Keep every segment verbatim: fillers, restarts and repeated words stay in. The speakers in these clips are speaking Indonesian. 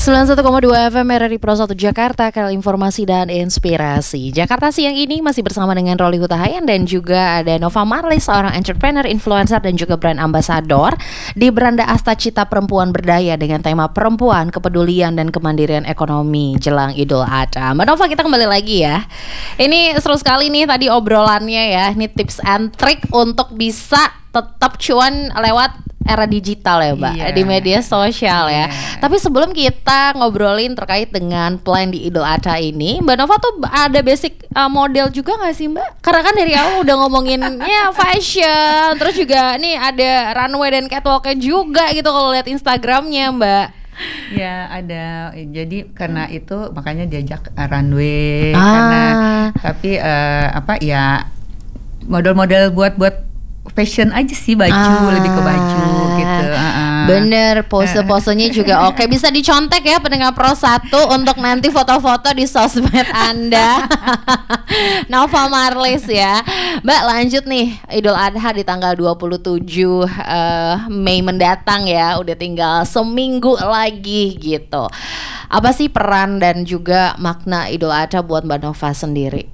sembilan puluh satu koma dua F M R R I Pro satu Jakarta, kanal informasi dan inspirasi. Jakarta siang ini masih bersama dengan Rolly Hutahayan dan juga ada Nova Marlis, seorang entrepreneur, influencer dan juga brand ambassador di Beranda Asta Cita Perempuan Berdaya dengan tema perempuan, kepedulian dan kemandirian ekonomi jelang Idul Adha. Mbak Nova, kita kembali lagi ya. Ini seru sekali nih tadi obrolannya ya. Ini tips and trick untuk bisa tetap cuan lewat era digital ya Mbak, iya, di media sosial ya. Iya. Tapi sebelum kita ngobrolin terkait dengan plan di Idul Adha ini, Mbak Nova tuh ada basic uh, model juga gak sih Mbak? Karena kan dari awal udah ngomongin ya fashion, terus juga nih ada runway dan catwalknya juga gitu kalau lihat Instagramnya Mbak. Ya ada, jadi karena itu makanya diajak uh, runway, ah. karena tapi uh, apa ya model-model buat buat fashion aja sih, baju ah, lebih ke baju gitu. Uh-uh. Bener, pose-posenya juga oke. Bisa dicontek ya pendengar Pro satu untuk nanti foto-foto di sosmed Anda. Nova Marlis ya. Mbak, lanjut nih, Idul Adha di tanggal dua puluh tujuh uh, Mei mendatang ya. Udah tinggal seminggu lagi gitu. Apa sih peran dan juga makna Idul Adha buat Mbak Nova sendiri?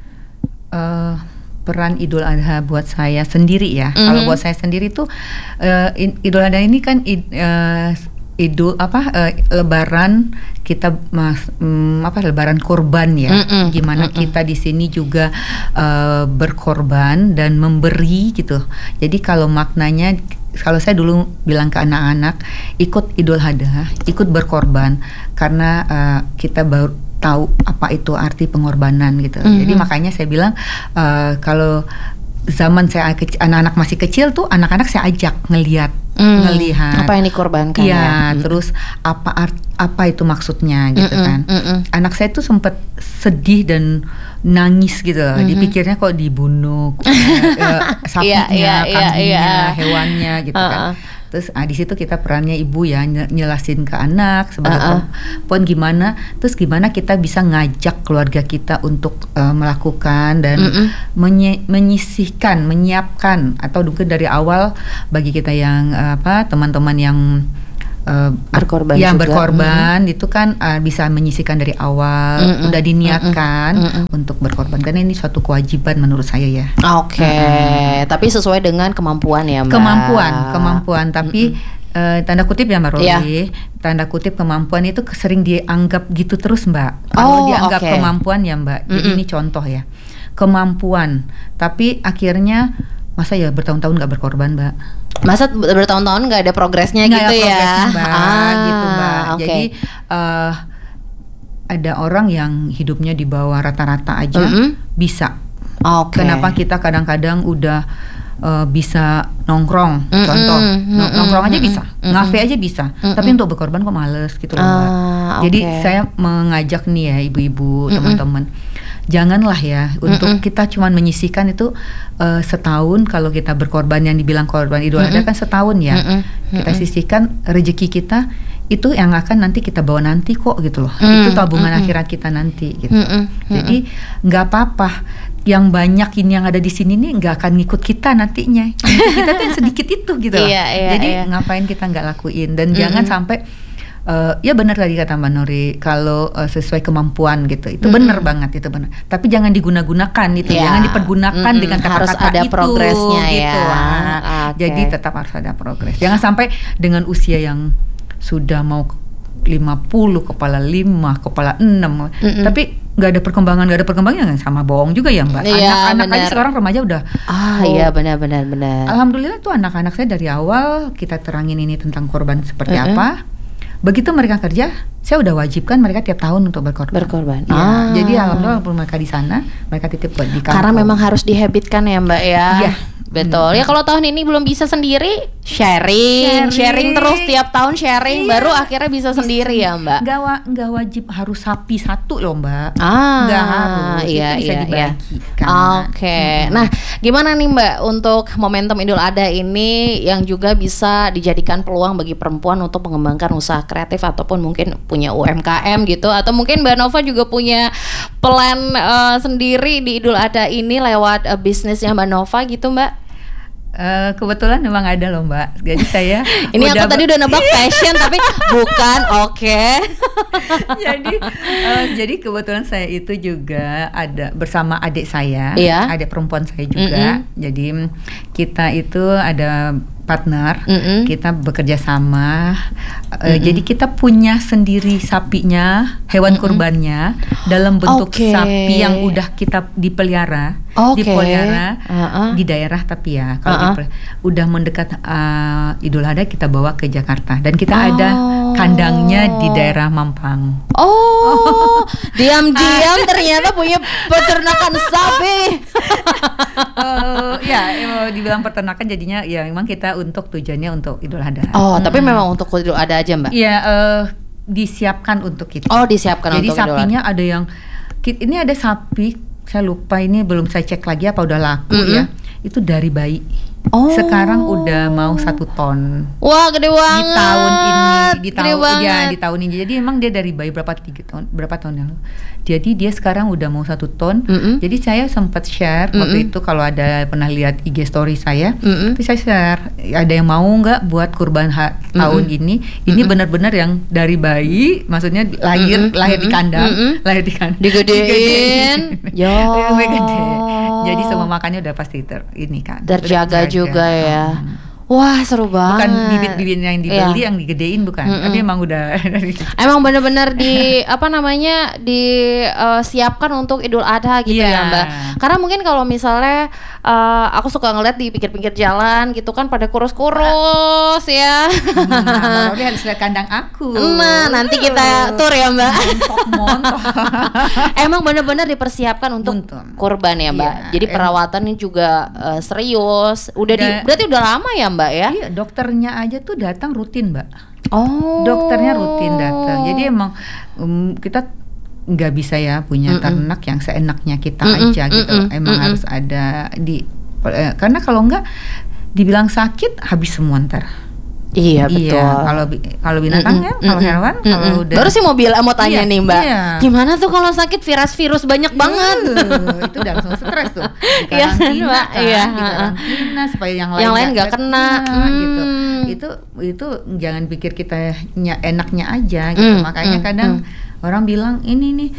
Uh, peran Idul Adha buat saya sendiri ya. Mm-hmm. Kalau buat saya sendiri tuh uh, Idul Adha ini kan id, uh, Idul apa uh, Lebaran kita mas um, apa Lebaran kurban ya. Mm-hmm. Gimana mm-hmm. kita di sini juga uh, berkorban dan memberi gitu. Jadi kalau maknanya, kalau saya dulu bilang ke anak-anak, ikut Idul Adha, ikut berkorban karena uh, kita baru tahu apa itu arti pengorbanan gitu. Mm-hmm. Jadi makanya saya bilang uh, kalau zaman saya kecil, anak-anak masih kecil tuh anak-anak saya ajak ngelihat, mm, ngelihat apa yang dikorbankan ya, ya. Mm-hmm. Terus apa art, apa itu maksudnya gitu, mm-hmm, kan. Mm-hmm. Anak saya tuh sempat sedih dan nangis gitu loh. Mm-hmm. Dipikirnya kok dibunuh uh, sapinya, yeah, yeah, kambingnya, yeah, yeah. hewannya gitu uh-uh. kan. Terus ah, di situ kita perannya ibu ya, nyelasin ke anak sebagai uh-uh. perempuan gimana, terus gimana kita bisa ngajak keluarga kita untuk uh, melakukan dan uh-uh. menye- menyisihkan, menyiapkan, atau mungkin dari awal bagi kita yang uh, apa teman-teman yang Uh, berkorban yang juga. berkorban mm-hmm. itu kan uh, bisa menyisihkan dari awal, mm-hmm. udah diniatkan mm-hmm. untuk berkorban, karena ini suatu kewajiban menurut saya ya. Oke, okay. mm-hmm. tapi sesuai dengan kemampuan ya Mbak. Kemampuan, kemampuan, tapi mm-hmm. uh, tanda kutip ya Mbak Roli, yeah. tanda kutip kemampuan itu sering dianggap gitu terus Mbak. Kalau oh, dianggap okay. kemampuan ya Mbak. Mm-hmm. Jadi ini contoh ya, kemampuan, tapi akhirnya masa ya bertahun-tahun nggak berkorban Mbak? Masa bertahun-tahun nggak ada progresnya nggak gitu ada ya? Progresnya, Mbak, ah, gitu Mbak. Okay. Jadi uh, ada orang yang hidupnya di bawah rata-rata aja mm-hmm. bisa. Okay. Kenapa kita kadang-kadang udah uh, bisa nongkrong, mm-hmm. contoh mm-hmm. nongkrong aja bisa, mm-hmm. ngafe aja bisa, mm-hmm. tapi untuk berkorban kok males gitu loh Mbak. Ah, Jadi okay. saya mengajak nih ya ibu-ibu, mm-hmm. teman-teman, janganlah ya untuk Mm-mm. kita cuman menyisihkan itu uh, setahun. Kalau kita berkorban yang dibilang korban Idul Adha kan setahun ya. Mm-mm. Kita sisihkan rezeki kita itu yang akan nanti kita bawa nanti kok gitu loh. Mm-mm. Itu tabungan Mm-mm. akhirat kita nanti gitu. Mm-mm. Jadi nggak apa-apa yang banyak ini yang ada di sini nih nggak akan ngikut kita nantinya. Kita tuh yang sedikit itu gitu loh. Iya, iya, Jadi iya. ngapain kita nggak lakuin, dan Mm-mm. jangan sampai Uh, ya benar tadi kata Mbak Nori, kalau uh, sesuai kemampuan gitu, itu mm-hmm. benar banget, itu benar. Tapi jangan diguna-gunakan itu, yeah. jangan dipergunakan mm-hmm. dengan kata-kata harus ada itu, progresnya gitu. ya. Nah, okay. Jadi tetap harus ada progres. Jangan sampai dengan usia yang sudah mau lima puluh, kepala lima, kepala enam, mm-hmm. tapi nggak ada perkembangan, nggak ada perkembangan, sama bohong juga ya Mbak. Iya, anak-anak bener. aja sekarang remaja udah. Ah oh, iya benar-benar benar. Alhamdulillah tuh anak-anak saya dari awal kita terangin ini tentang korban seperti mm-hmm. apa. Begitu mereka kerja, saya udah wajibkan mereka tiap tahun untuk berkorban. Berkorban. Ya, ah. Jadi alhamdulillah walaupun mereka di sana, mereka titip buat di kampung. Karena memang harus dihabitkan ya Mbak ya. Iya. Betul. Hmm. Ya kalau tahun ini belum bisa sendiri, sharing, sharing, sharing terus tiap tahun sharing, iya. baru akhirnya bisa sendiri ya Mbak. Gak, wa- gak wajib harus sapi satu loh Mbak. Ah, gak harus. Iya, itu bisa iya, dibagikan. Iya. Oke. Okay. Hmm. Nah, gimana nih Mbak untuk momentum Idul Adha ini yang juga bisa dijadikan peluang bagi perempuan untuk mengembangkan usaha kreatif ataupun mungkin punya U M K M gitu, atau mungkin Mbak Nova juga punya plan uh, sendiri di Idul Adha ini lewat uh, bisnisnya Mbak Nova gitu Mbak? Uh, kebetulan memang ada loh Mbak. Jadi saya ini aku tadi udah nebak fashion tapi bukan. Oke. Okay. jadi uh, jadi kebetulan saya itu juga ada bersama adik saya, yeah. adik perempuan saya juga. Mm-hmm. Jadi kita itu ada partner, mm-hmm. kita bekerja sama. Uh, mm-hmm. Jadi kita punya sendiri sapinya, hewan mm-hmm. kurbannya dalam bentuk okay. sapi yang udah kita dipelihara, okay. dipelihara uh-uh. di daerah tapi ya kalau uh-uh. dipelihara, udah mendekat uh, Idul Adha kita bawa ke Jakarta dan kita oh. ada kandangnya di daerah Mampang. Oh, oh. diam-diam ternyata punya peternakan sapi. uh, ya, ya, dibilang peternakan jadinya ya memang kita untuk tujuannya untuk Idul Adha. Oh, hmm. tapi memang untuk Idul Adha aja Mbak? Iya, uh, disiapkan untuk itu. Oh, disiapkan Jadi untuk Idul Adha. Jadi sapinya ada yang, ini ada sapi, saya lupa ini belum saya cek lagi apa udah laku mm-hmm. ya. Itu dari bayi. Oh. Sekarang udah mau satu ton. Wah, gede banget. Di tahun ini, di tahun ya di tahun ini. Jadi emang dia dari bayi berapa tiga tahun, berapa tahun yang lalu. Jadi dia sekarang udah mau satu ton. Mm-hmm. Jadi saya sempat share mm-hmm. waktu itu kalau ada pernah lihat I G story saya, mm-hmm. tapi saya share ada yang mau nggak buat kurban ha- mm-hmm. tahun ini. Ini mm-hmm. benar-benar yang dari bayi, maksudnya lahir mm-hmm. lahir di kandang, mm-hmm. lahir di kandang. Digedein. Yo. Gede. Jadi semua makannya udah pasti ter ini kan. Terjaga juga ya. Hmm. Wah, seru banget. Bukan bibit-bibit yang dibeli yeah. yang digedein bukan, mm-mm. tapi emang udah dari emang benar-benar di apa namanya disiapkan uh, untuk Idul Adha gitu yeah. ya Mbak. Karena mungkin kalau misalnya uh, aku suka ngeliat di pinggir-pinggir jalan gitu kan pada kurus-kurus ya. Nah, Mbak harus lihat kandang aku. Nah, nanti kita tur ya Mbak. Montok-montok. Emang benar-benar dipersiapkan untuk Untung. kurban ya Mbak. Yeah. Jadi perawatannya juga uh, serius. Udah di, berarti udah lama ya Mbak ya? Iya, dokternya aja tuh datang rutin Mbak. Oh. Dokternya rutin datang. Jadi emang um, kita nggak bisa ya punya Mm-mm. ternak yang seenaknya kita Mm-mm. aja gitu. Mm-mm. Emang Mm-mm. harus ada di eh, karena kalau nggak dibilang sakit habis semua ntar. Iya betul. Iya, kalau kalau binatang ya, kalau hewan, Mm-mm. kalau udah. Baru sih mau bilang mau tanya iya, nih Mbak, iya. gimana tuh kalau sakit virus-virus banyak uh, banget? Itu udah langsung stres tuh. Iya kan Mbak, kan, iya. Di karantina supaya yang lain yang lain nggak kena, kena hmm. gitu. Itu itu jangan pikir kita ny- enaknya aja gitu. Mm, Makanya mm, kadang mm. orang bilang ini nih.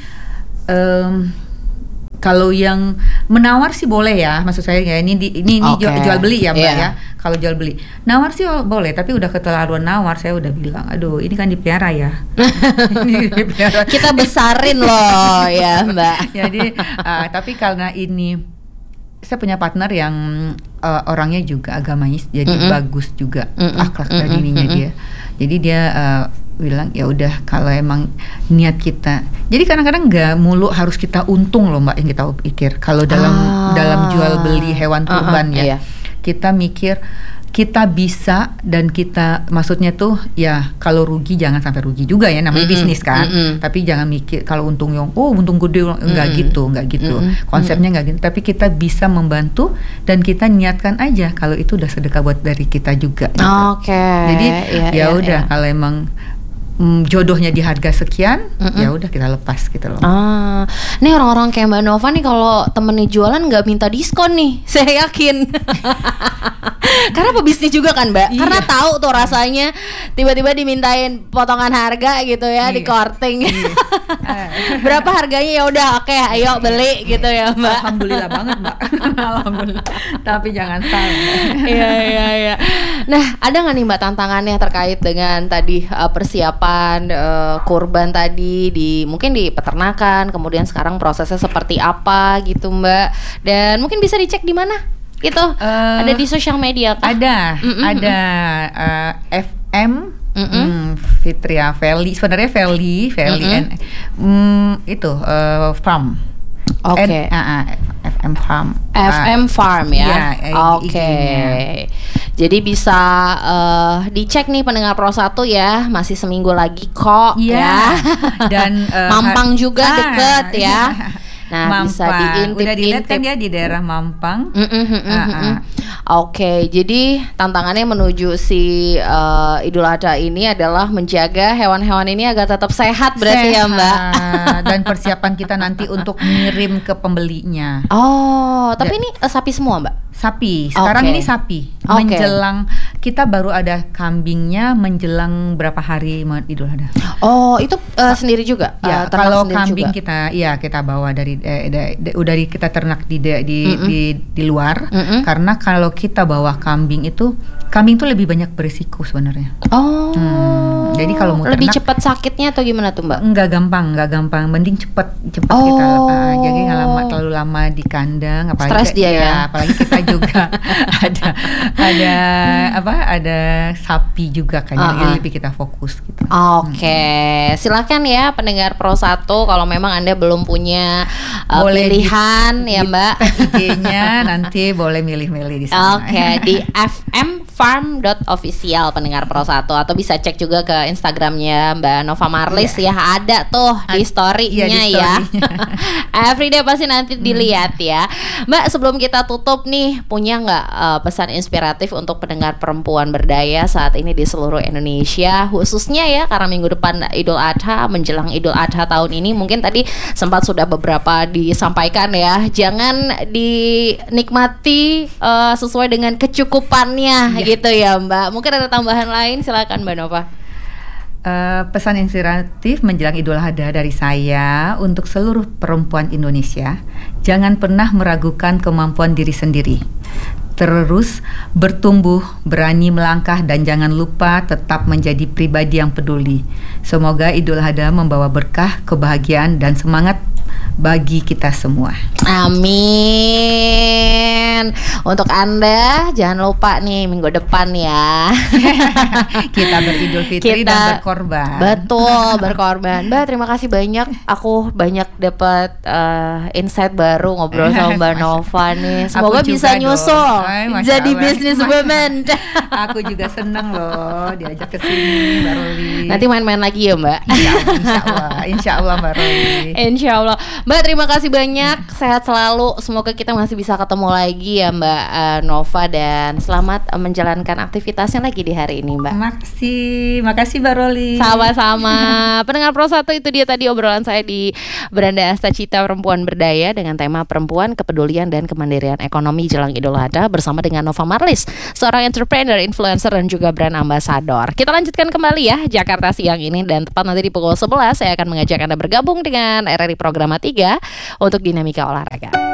Um, Kalau yang menawar sih boleh ya, maksud saya ya ini di, ini ini okay. jual, jual beli ya Mbak yeah. ya. Kalau jual beli, nawar sih boleh, tapi udah keterlaluan nawar saya udah bilang, aduh ini kan dipelihara ya. Ini dipelihara. Kita besarin loh ya Mbak. Jadi uh, tapi karena ini saya punya partner yang uh, orangnya juga agamanya jadi mm-hmm. bagus juga mm-hmm. akhlak dan mm-hmm. ininya dia. Jadi dia uh, bilang ya udah kalau emang niat kita. Jadi kadang-kadang nggak mulu harus kita untung loh Mbak yang kita pikir. Kalau dalam ah. dalam jual beli hewan kurban uh-uh, ya. Iya. Kita mikir kita bisa dan kita maksudnya tuh ya kalau rugi jangan sampai rugi juga ya namanya mm-hmm. bisnis kan. Mm-hmm. Tapi jangan mikir kalau untung yang oh untung gede enggak mm-hmm. gitu, enggak gitu. Mm-hmm. Konsepnya enggak gitu, tapi kita bisa membantu dan kita niatkan aja kalau itu udah sedekah buat dari kita juga gitu. Oke. Okay. Jadi yeah, ya yeah, udah yeah. kalau emang Mm, jodohnya di harga sekian, mm-mm. ya udah kita lepas gitu loh. Ah, nih orang-orang kayak Mbak Nova nih kalau temennya jualan nggak minta diskon nih, saya yakin. Karena pebisnis juga kan Mbak, iya. Karena tahu tuh rasanya tiba-tiba dimintain potongan harga gitu ya iya. di korting. Iya. Berapa harganya ya udah oke, okay, ayo beli gitu ya Mbak. Alhamdulillah banget Mbak. Alhamdulillah. Tapi jangan salah. Iya iya iya. Nah ada nggak nih Mbak tantangannya terkait dengan tadi uh, persiapan Uh, kurban tadi di mungkin di peternakan, kemudian sekarang prosesnya seperti apa gitu Mbak, dan mungkin bisa dicek di mana gitu, uh, ada di sosial media kah? Ada, Mm-mm. ada uh, F M mm, Fitria Valley, sebenarnya Valley, Valley and um, itu uh, farm. Oke. Okay. Uh, uh, F M Farm. F M Farm ya. ya Oke. Okay. Jadi bisa uh, dicek nih pendengar Pro satu ya, masih seminggu lagi kok ya. ya. Dan uh, Mampang juga ah, deket ya. Nah, Mampang. Bisa diintip-intip. Udah dilihat kan dia di daerah Mampang. Mm-mm, mm-mm, uh, uh. Oke, jadi tantangannya menuju si uh, Idul Adha ini adalah menjaga hewan-hewan ini agar tetap sehat berarti sehat. ya Mbak. Dan persiapan kita nanti untuk ngirim ke pembelinya. Oh, tapi Da- ini uh, sapi semua Mbak? Sapi, sekarang Oke. ini sapi. Oke. Menjelang, kita baru ada kambingnya menjelang berapa hari mau Idul Adha. Oh, itu uh, sendiri juga? Ya, Uh, ternak kalau sendiri kambing juga? kita, ya kita bawa dari, eh, da- da- udah di, kita ternak di di di, Mm-mm. di, di luar. Mm-mm. Karena kalau kita bawa kambing itu, kambing itu lebih banyak berisiko sebenarnya. Oh, Hmm, jadi kalau mau lebih ternak- cepat sakitnya atau gimana tuh Mbak? Enggak gampang, enggak gampang. Mending cepet, cepet Oh. kita. Uh, jadi nggak lama, terlalu lama di kandang. Apalagi Stres dia ya? Apalagi kita juga ada, ada apa? Ada sapi juga kan. Jadi Uh-uh. lebih kita fokus gitu. Oke, silakan ya pendengar Pro satu kalau memang Anda belum punya uh, Boleh di- pilihan ya Mbak. I G-nya nanti boleh milih-milih di sana. Oke, di f m farm dot official pendengar Pro satu atau bisa cek juga ke Instagramnya Mbak Nova Marlis ya, ada tuh di Ad- story-nya iya, di ya. story-nya. Everyday pasti nanti dilihat ya. Mbak, sebelum kita tutup nih, punya nggak uh, pesan inspiratif untuk pendengar perempuan berdaya saat ini di seluruh Indonesia, khususnya ya karena minggu depan Idul Adha, menjelang Idul Adha tahun ini, mungkin tadi sempat sudah beberapa disampaikan ya, jangan dinikmati uh, sesuai dengan kecukupannya gitu ya Mbak. Mungkin ada tambahan lain, silakan Mbak Nova. Eh, pesan inspiratif menjelang Idul Adha dari saya untuk seluruh perempuan Indonesia, jangan pernah meragukan kemampuan diri sendiri. Terus bertumbuh, berani melangkah, dan jangan lupa tetap menjadi pribadi yang peduli. Semoga Idul Adha membawa berkah, kebahagiaan, dan semangat bagi kita semua. Amin. Untuk Anda jangan lupa nih minggu depan ya. Kita beridul fitri Kita- dan berkorban. Betul, berkorban. Mbak, terima kasih banyak. Aku banyak dapat uh, insight baru ngobrol sama Mbak Nova nih. Semoga Aku bisa juga nyusul dong. Ay, Masya jadi Allah. business woman. Aku juga seneng loh diajak ke sini Mbak Roli. Nanti main-main lagi ya Mbak. Insya Allah, insya Allah, insya Allah Mbak Roli. Insya Allah. Mbak, terima kasih banyak. Sehat selalu. Semoga kita masih bisa ketemu lagi ya Mbak uh, Nova, dan selamat uh, menjalankan aktivitasnya lagi di hari ini Mbak. Makasih, makasih Mbak Roli. Sama-sama. Pendengar Pro satu, itu dia tadi obrolan saya di Beranda Asta Cita Perempuan Berdaya dengan tema perempuan, kepedulian, dan kemandirian ekonomi jelang Idul Adha bersama dengan Nova Marlis, seorang entrepreneur, influencer, dan juga brand ambassador. Kita lanjutkan kembali ya Jakarta siang ini, dan tepat nanti di pukul sebelas saya akan mengajak Anda bergabung dengan R R I Programa tiga untuk Dinamika Olahraga.